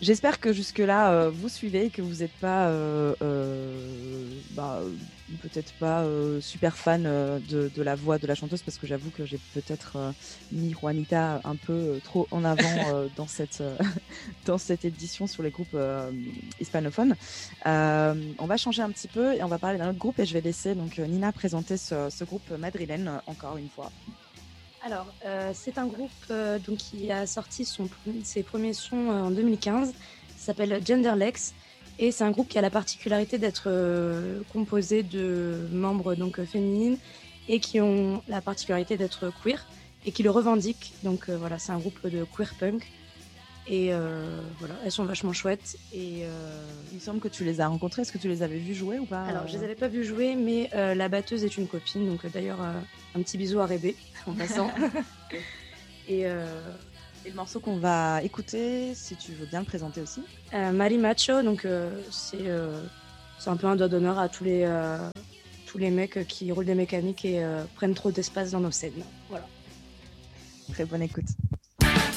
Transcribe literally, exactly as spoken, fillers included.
J'espère que jusque-là, euh, vous suivez et que vous n'êtes pas, euh, euh, bah, peut-être pas euh, super fan euh, de, de la voix de la chanteuse, parce que j'avoue que j'ai peut-être euh, mis Juanita un peu euh, trop en avant euh, dans, cette, euh, dans cette édition sur les groupes euh, hispanophones. Euh, on va changer un petit peu et on va parler d'un autre groupe, et je vais laisser donc Nina présenter ce, ce groupe madrilène encore une fois. Alors, euh, c'est un groupe euh, donc, qui a sorti son, ses premiers sons euh, en deux mille quinze. Ça s'appelle Genderlex. Et c'est un groupe qui a la particularité d'être euh, composé de membres donc, euh, féminines et qui ont la particularité d'être queer et qui le revendiquent. Donc euh, voilà, c'est un groupe de queer punk. Et euh, voilà, elles sont vachement chouettes. Et euh... Il me semble que tu les as rencontrées. Est-ce que tu les avais vues jouer ou pas? Alors, je les avais pas vues jouer, mais euh, la batteuse est une copine. Donc, euh, d'ailleurs, euh, un petit bisou à Rébé, en passant. et, euh... et le morceau qu'on va écouter, si tu veux bien le présenter aussi. Euh, Mari Macho, donc euh, c'est, euh, c'est un peu un doigt d'honneur à tous les, euh, tous les mecs qui roulent des mécaniques et euh, prennent trop d'espace dans nos scènes. Voilà. Très bonne écoute.